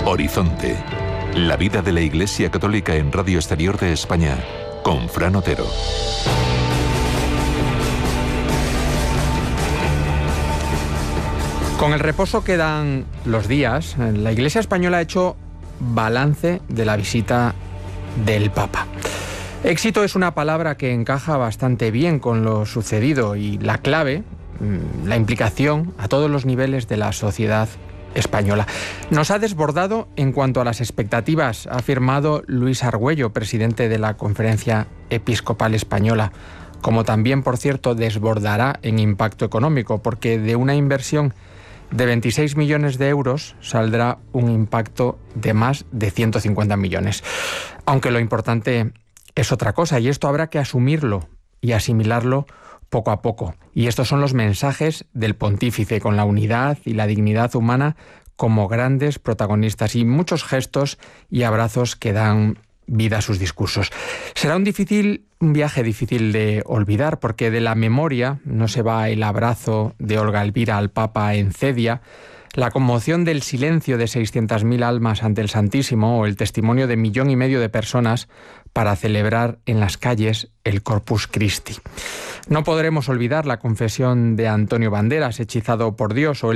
Horizonte. La vida de la Iglesia Católica en Radio Exterior de España, con Fran Otero. Con el reposo que dan los días, la Iglesia española ha hecho balance de la visita del Papa. Éxito es una palabra que encaja bastante bien con lo sucedido y la clave, la implicación a todos los niveles de la sociedad española. Nos ha desbordado en cuanto a las expectativas, ha afirmado Luis Argüello, presidente de la Conferencia Episcopal Española, como también, por cierto, desbordará en impacto económico, porque de una inversión de 26 millones de euros saldrá un impacto de más de 150 millones. Aunque lo importante es otra cosa, y esto habrá que asumirlo y asimilarlo poco a poco. Y estos son los mensajes del pontífice, con la unidad y la dignidad humana como grandes protagonistas, y muchos gestos y abrazos que dan vida a sus discursos. Será un viaje difícil de olvidar, porque de la memoria no se va el abrazo de Olga Elvira al Papa en Cedia, la conmoción del silencio de 600.000 almas ante el Santísimo o el testimonio de 1,5 millones de personas para celebrar en las calles el Corpus Christi. No podremos olvidar la confesión de Antonio Banderas, hechizado por Dios, o